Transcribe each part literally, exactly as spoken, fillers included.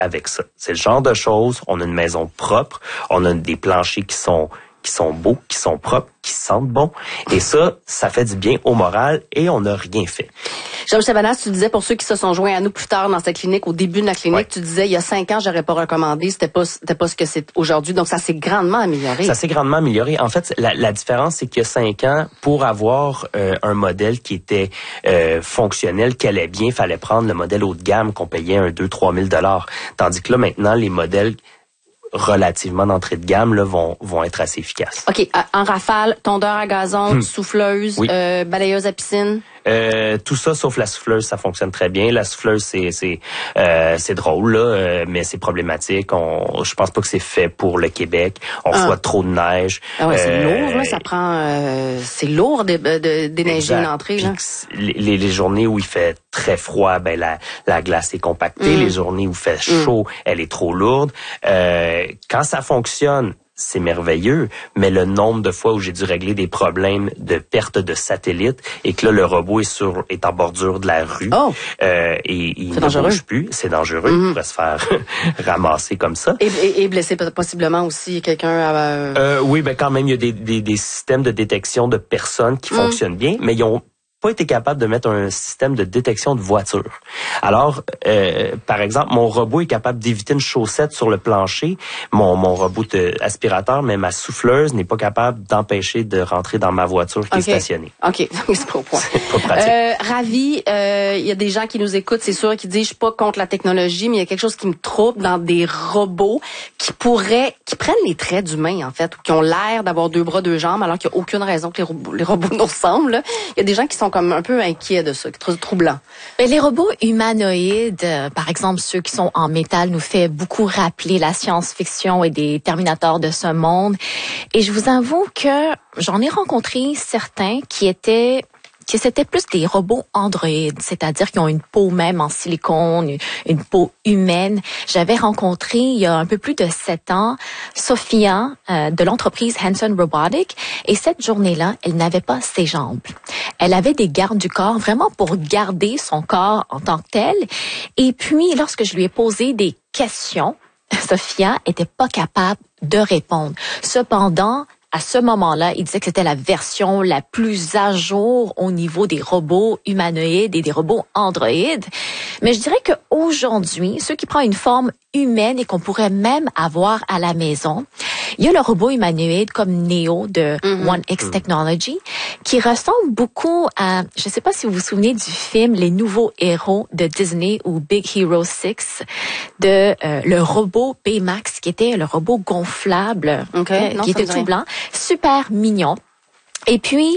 avec ça. C'est le genre de choses, on a une maison propre, on a des planchers qui sont qui sont beaux, qui sont propres, qui sentent bon. Et ça, ça fait du bien au moral et on n'a rien fait. Georges Savanas, tu disais pour ceux qui se sont joints à nous plus tard dans cette clinique, au début de la clinique, ouais. tu disais il y a cinq ans, j'aurais pas recommandé, c'était pas c'était pas ce que c'est aujourd'hui. Donc ça s'est grandement amélioré. Ça s'est grandement amélioré. En fait, la, la différence, c'est qu'il y a cinq ans, pour avoir euh, un modèle qui était euh, fonctionnel, qui allait bien, il fallait prendre le modèle haut de gamme qu'on payait un deux trois mille dollars. Tandis que là, maintenant, les modèles relativement d'entrée de gamme là, vont vont être assez efficaces. OK. En rafale, tondeur à gazon, hum. souffleuse, oui. euh, balayeuse à piscine. Euh, tout ça sauf la souffleuse, ça fonctionne très bien. La souffleuse, c'est c'est euh, c'est drôle là, euh, mais c'est problématique. On, je pense pas que c'est fait pour le Québec. On reçoit ah. trop de neige. Ah ouais, euh, c'est lourd là, ça prend, euh, c'est lourd de, de, d'éneiger une entrée là. Les, les journées où il fait très froid, ben la la glace est compactée. Mm. Les journées où il fait chaud, mm. elle est trop lourde. Euh, quand ça fonctionne, c'est merveilleux, mais le nombre de fois où j'ai dû régler des problèmes de perte de satellite et que là, le robot est sur est en bordure de la rue oh. euh, et il ne bouge plus, c'est dangereux, mm-hmm. il pourrait se faire ramasser comme ça. Et, et, et blesser possiblement aussi quelqu'un à... Euh, oui, ben quand même, il y a des, des, des systèmes de détection de personnes qui mm. fonctionnent bien, mais ils ont pas été capable de mettre un système de détection de voiture. Alors, euh, par exemple, mon robot est capable d'éviter une chaussette sur le plancher, mon, mon robot de aspirateur, mais ma souffleuse n'est pas capable d'empêcher de rentrer dans ma voiture qui okay. est stationnée. OK, c'est pas au point. C'est pas pratique. Euh, Ravi, il euh, y a des gens qui nous écoutent, c'est sûr, qui disent, je suis pas contre la technologie, mais il y a quelque chose qui me trouble dans des robots qui pourraient, qui prennent les traits d'humains, en fait, ou qui ont l'air d'avoir deux bras, deux jambes, alors qu'il n'y a aucune raison que les robots, les robots nous ressemblent. Il y a des gens qui sont comme un peu inquiets de ça, troublant. Mais les robots humanoïdes, euh, par exemple ceux qui sont en métal, nous fait beaucoup rappeler la science-fiction et des Terminators de ce monde. Et je vous avoue que j'en ai rencontré certains qui étaient que c'était plus des robots androïdes, c'est-à-dire qui ont une peau même en silicone, une, une peau humaine. J'avais rencontré il y a un peu plus de sept ans Sophia euh, de l'entreprise Hanson Robotics et cette journée-là, elle n'avait pas ses jambes. Elle avait des gardes du corps vraiment pour garder son corps en tant que tel. Et puis, lorsque je lui ai posé des questions, Sophia était pas capable de répondre. Cependant, à ce moment-là, il disait que c'était la version la plus à jour au niveau des robots humanoïdes et des robots androïdes. Mais je dirais qu'aujourd'hui, ceux qui prennent une forme humaine et qu'on pourrait même avoir à la maison, il y a le robot humanoïde comme Neo de mm-hmm. One X Technology qui ressemble beaucoup à, je ne sais pas si vous vous souvenez du film Les Nouveaux Héros de Disney ou Big Hero six de euh, le robot Baymax qui était le robot gonflable okay. euh, non, qui était tout blanc, super mignon. Et puis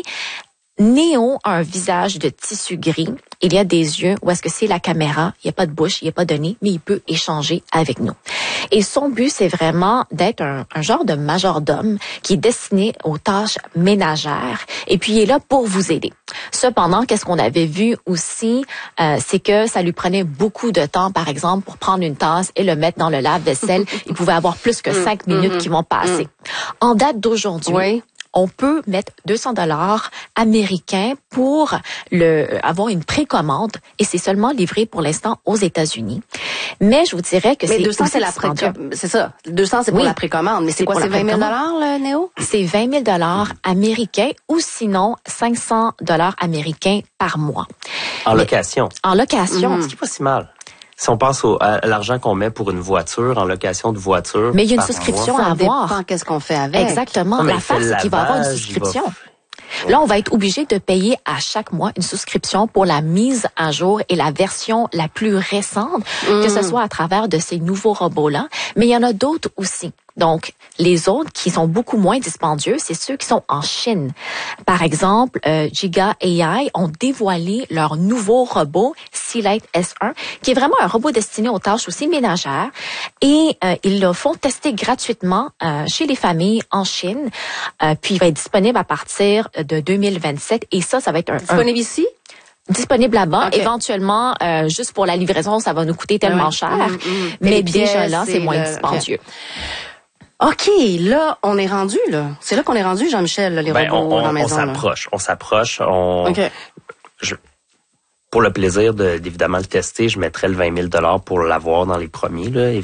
Neo a un visage de tissu gris. Il y a des yeux où est-ce que c'est la caméra. Il n'y a pas de bouche, il n'y a pas de nez, mais il peut échanger avec nous. Et son but, c'est vraiment d'être un, un genre de majordome qui est destiné aux tâches ménagères. Et puis, il est là pour vous aider. Cependant, qu'est-ce qu'on avait vu aussi, euh, c'est que ça lui prenait beaucoup de temps, par exemple, pour prendre une tasse et le mettre dans le lave-vaisselle. Il pouvait avoir plus que cinq minutes qui vont passer. En date d'aujourd'hui, oui. on peut mettre deux cents dollars américains pour le avoir une précommande et c'est seulement livré pour l'instant aux États-Unis. Mais je vous dirais que mais c'est deux cents c'est la précommande. C'est ça. deux cents c'est pour oui. la précommande. Mais c'est, c'est quoi? C'est vingt mille dollars le Néo? C'est vingt mille dollars américains ou sinon cinq cents dollars américains par mois. En mais, location. En location. Mm-hmm. Ce qui est pas si mal. Si on pense au, à l'argent qu'on met pour une voiture, en location de voiture. Mais il y a une souscription mois. à avoir. Ça dépend qu'est-ce qu'on fait avec. Exactement. Non, la face, c'est qu'il va avoir une souscription. Là, on va être obligé de payer à chaque mois une souscription pour la mise à jour et la version la plus récente, mmh. que ce soit à travers de ces nouveaux robots-là. Mais il y en a d'autres aussi. Donc, les autres qui sont beaucoup moins dispendieux, c'est ceux qui sont en Chine. Par exemple, euh, Giga A I ont dévoilé leur nouveau robot Sealite S un, qui est vraiment un robot destiné aux tâches aussi ménagères. Et euh, ils le font tester gratuitement euh, chez les familles en Chine. Euh, puis, il va être disponible à partir de deux mille vingt-sept. Et ça, ça va être un... Disponible un... ici? Disponible là-bas. Okay. Éventuellement, euh, juste pour la livraison, ça va nous coûter tellement ouais. cher. Mmh, mmh. Mais déjà là, c'est moins le... dispendieux. Okay. OK, là, on est rendu, là. C'est là qu'on est rendu, Jean-Michel, là, les ben, robots on, on, dans la maison. On s'approche, là. on s'approche, on... OK. Je... pour le plaisir de, d'évidemment le tester, je mettrais le vingt mille dollars pour l'avoir dans les premiers, là.